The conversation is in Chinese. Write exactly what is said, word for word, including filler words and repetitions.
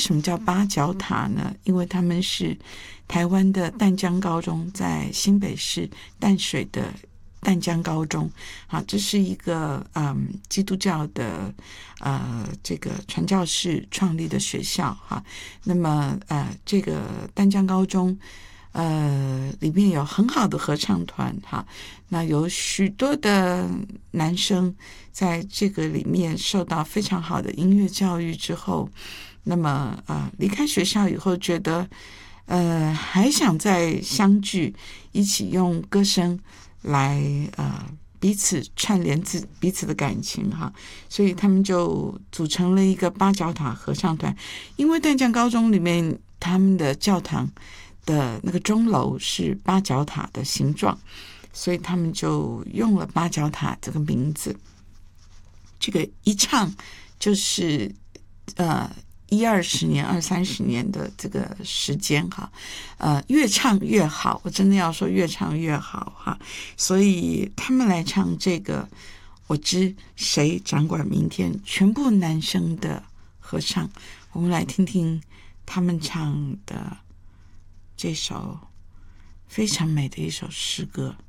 什么叫八角塔呢？因为他们是台湾的淡江高中，在新北市淡水的淡江高中，好，这是一个嗯基督教的呃这个传教士创立的学校哈。那么呃这个淡江高中呃里面有很好的合唱团哈，那有许多的男生在这个里面受到非常好的音乐教育之后，那么呃离开学校以后觉得呃还想再相聚，一起用歌声来呃彼此串联自彼此的感情哈，所以他们就组成了一个八角塔合唱团。因为淡江高中里面他们的教堂的那个钟楼是八角塔的形状，所以他们就用了八角塔这个名字。这个一唱就是呃一二十年、二三十年的这个时间哈，呃，越唱越好，我真的要说越唱越好哈。所以他们来唱这个我知谁掌管明天，全部男生的合唱，我们来听听他们唱的这首非常美的一首诗歌。